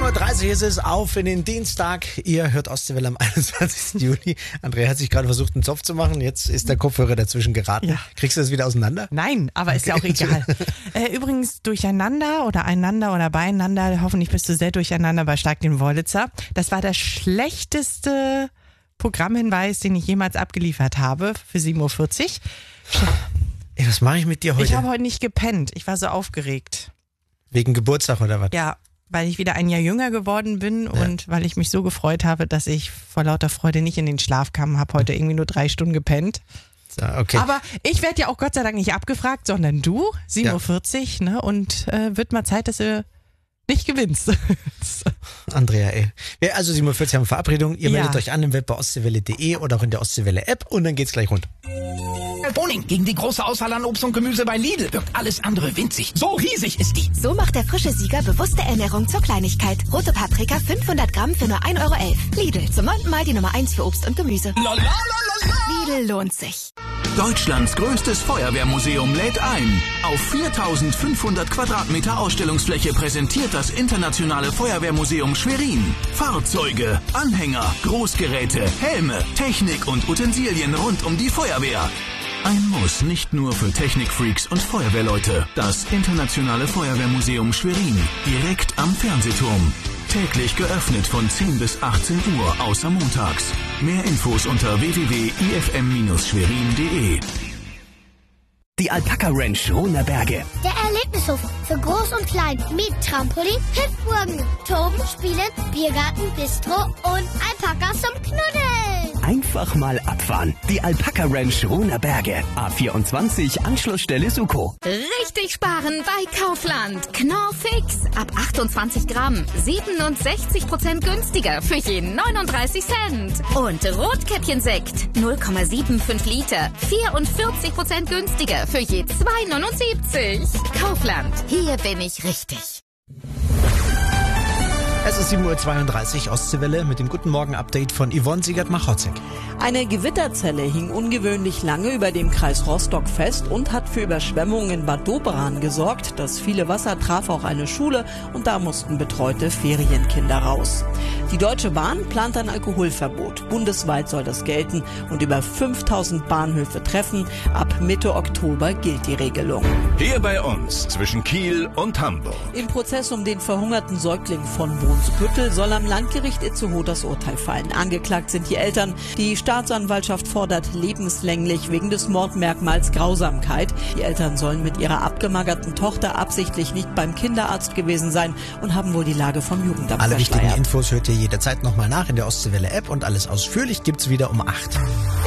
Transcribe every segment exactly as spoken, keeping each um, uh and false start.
Uhr dreißig ist es, auf in den Dienstag. Ihr hört Ostseewelle am einundzwanzigsten Juli. Andrea hat sich gerade versucht, einen Zopf zu machen. Jetzt ist der Kopfhörer dazwischen geraten. Ja. Kriegst du das wieder auseinander? Nein, aber okay. Ist ja auch egal. äh, übrigens, durcheinander oder einander oder beieinander, hoffentlich bist du sehr durcheinander bei Stark den Wollitzer. Das war der schlechteste Programmhinweis, den ich jemals abgeliefert habe für sieben Uhr vierzig. Ey, was mache ich mit dir heute? Ich habe heute nicht gepennt. Ich war so aufgeregt. Wegen Geburtstag oder was? Ja, weil ich wieder ein Jahr jünger geworden bin ja. Und weil ich mich so gefreut habe, dass ich vor lauter Freude nicht in den Schlaf kam, habe heute irgendwie nur drei Stunden gepennt. So, okay. Aber ich werde ja auch Gott sei Dank nicht abgefragt, sondern du, sieben Uhr vierzig, ja. Ne? Und äh, wird mal Zeit, dass du nicht gewinnst. Andrea, ey. Wir, also sieben Uhr vierzig haben wir Verabredung. Ihr Ja. meldet euch an im Web bei ostseewelle punkt de oder auch in der Ostseewelle-App und dann geht's gleich rund. Boning gegen die große Auswahl an Obst und Gemüse bei Lidl wirkt alles andere winzig. So riesig ist die. So macht der frische Sieger bewusste Ernährung zur Kleinigkeit. Rote Paprika fünfhundert Gramm für nur ein Euro elf. Lidl, zum neunten Mal die Nummer eins für Obst und Gemüse. La, la, la, la, la. Lidl lohnt sich. Deutschlands größtes Feuerwehrmuseum lädt ein. Auf viertausendfünfhundert Quadratmeter Ausstellungsfläche präsentiert das Internationale Feuerwehrmuseum Schwerin Fahrzeuge, Anhänger, Großgeräte, Helme, Technik und Utensilien rund um die Feuerwehr. Ein Muss nicht nur für Technikfreaks und Feuerwehrleute. Das Internationale Feuerwehrmuseum Schwerin, direkt am Fernsehturm. Täglich geöffnet von zehn bis achtzehn Uhr, außer montags. Mehr Infos unter w w w punkt i f m Bindestrich schwerin punkt de. Die Alpaka Ranch Runerberge. Der Erlebnishof für Groß und Klein mit Trampolin, Hüpfburgen, Toben, Spielen, Biergarten, Bistro und Alpakas zum Knuddeln. Einfach mal abfahren. Die Alpaka Ranch Runerberge. A vierundzwanzig, Anschlussstelle Suko. Richtig sparen bei Kaufland. Knorrfix. Ab achtundzwanzig Gramm. siebenundsechzig Prozent günstiger für jeden neununddreißig Cent. Und Rotkäppchensekt. null Komma fünfundsiebzig Liter. vierundvierzig Prozent günstiger für je zwei neunundsiebzig. Kaufland. Hier bin ich richtig. Es ist sieben Uhr zweiunddreißig, Ostseewelle mit dem Guten Morgen-Update von Yvonne Siegert-Machotzek. Eine Gewitterzelle hing ungewöhnlich lange über dem Kreis Rostock fest und hat für Überschwemmungen in Bad Doberan gesorgt. Das viele Wasser traf auch eine Schule und da mussten betreute Ferienkinder raus. Die Deutsche Bahn plant ein Alkoholverbot. Bundesweit soll das gelten und über fünftausend Bahnhöfe treffen. Ab Mitte Oktober gilt die Regelung. Hier bei uns zwischen Kiel und Hamburg. Im Prozess um den verhungerten Säugling von Brunsbüttel soll am Landgericht Itzehoe das Urteil fallen. Angeklagt sind die Eltern. Die Staatsanwaltschaft fordert lebenslänglich wegen des Mordmerkmals Grausamkeit. Die Eltern sollen mit ihrer abgemagerten Tochter absichtlich nicht beim Kinderarzt gewesen sein und haben wohl die Lage vom Jugendamt Alle verschleiert. wichtigen Infos hört ihr jederzeit nochmal nach in der Ostseewelle-App und alles ausführlich gibt's wieder um acht.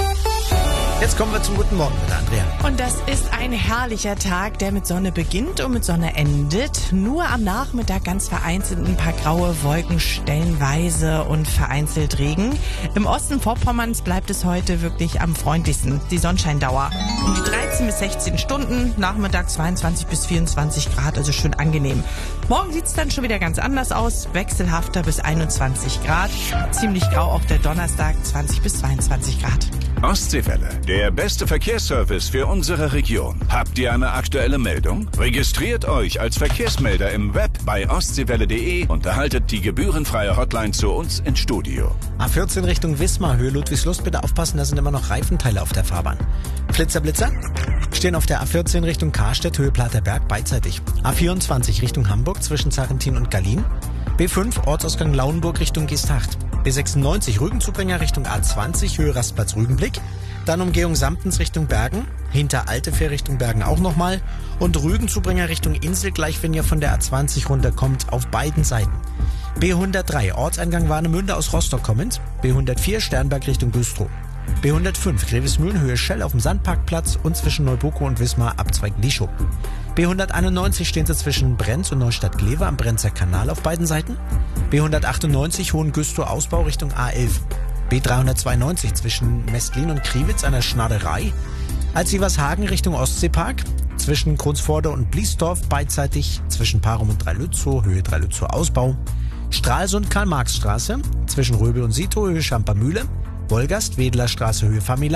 Jetzt kommen wir zum Guten Morgen mit Andrea. Und das ist ein herrlicher Tag, der mit Sonne beginnt und mit Sonne endet. Nur am Nachmittag ganz vereinzelt ein paar graue Wolken, stellenweise und vereinzelt Regen. Im Osten Vorpommerns bleibt es heute wirklich am freundlichsten, die Sonnenscheindauer. Um die dreizehn bis sechzehn Stunden, Nachmittag zweiundzwanzig bis vierundzwanzig Grad, also schön angenehm. Morgen sieht's dann schon wieder ganz anders aus, wechselhafter bis einundzwanzig Grad. Ziemlich grau auch der Donnerstag, zwanzig bis zweiundzwanzig Grad. Ostseewelle, der beste Verkehrsservice für unsere Region. Habt ihr eine aktuelle Meldung? Registriert euch als Verkehrsmelder im Web bei ostseewelle punkt de und erhaltet die gebührenfreie Hotline zu uns ins Studio. A vierzehn Richtung Wismar, Höhe Ludwigslust, bitte aufpassen, da sind immer noch Reifenteile auf der Fahrbahn. Flitzer, Blitzer stehen auf der A vierzehn Richtung Karstedt, Höhe Platerberg, beidseitig. A vierundzwanzig Richtung Hamburg zwischen Sarrentin und Gallien. B fünf, Ortsausgang Lauenburg Richtung Geesthacht. B sechsundneunzig, Rügenzubringer Richtung A zwanzig, Höhe Rastplatz Rügenblick. Dann Umgehung Samtens Richtung Bergen, hinter Altefähr Richtung Bergen auch nochmal. Und Rügenzubringer Richtung Insel, gleich wenn ihr von der A zwanzig runterkommt, auf beiden Seiten. B hundertdrei, Ortseingang Warnemünde aus Rostock kommend. B hundertvier, Sternberg Richtung Güstrow. B hundertfünf, Grevesmühlen, Höhe Schell auf dem Sandparkplatz und zwischen Neubuko und Wismar Abzweig Lischow. B hunderteinundneunzig stehen sie zwischen Brenz und Neustadt-Glewe am Brenzer Kanal auf beiden Seiten. B hundertachtundneunzig, Hohengüstrow Ausbau Richtung A elf. B dreihundertzweiundneunzig zwischen Mestlin und Kriwitz an der Schnaderei. Alsivershagen Richtung Ostseepark. Zwischen Kronsforde und Bliesdorf beidseitig. Zwischen Parum und Dreilützow, Höhe Dreilützow Ausbau. Stralsund Karl-Marx-Straße. Zwischen Röbel und Sito, Höhe Schampermühle. Wolgast, Wedler Straße, Höhe Famila.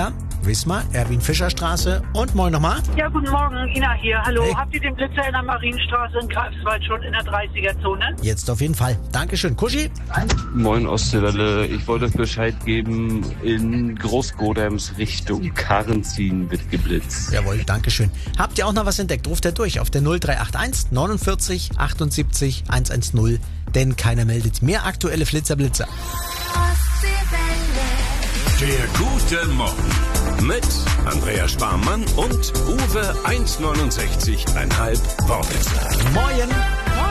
Wismar, Erwin-Fischer-Straße und moin nochmal. Ja, guten Morgen, Ina hier. Hallo, Hey. habt ihr den Blitzer in der Marienstraße in Greifswald schon in der dreißiger-Zone? Jetzt auf jeden Fall. Dankeschön. Kuschi? Moin Ostseewelle, ich wollte Bescheid geben, in Großgodems Richtung Karrenzien wird geblitzt. Jawohl, Dankeschön. Habt ihr auch noch was entdeckt? Ruft er durch auf der null drei acht eins neunundvierzig achtundsiebzig hundertzehn, denn keiner meldet mehr aktuelle Flitzer-Blitzer. Der gute Morgen mit Andrea Sparmann und Uwe eins neunundsechzig Komma fünf Wortwitzer. Moin!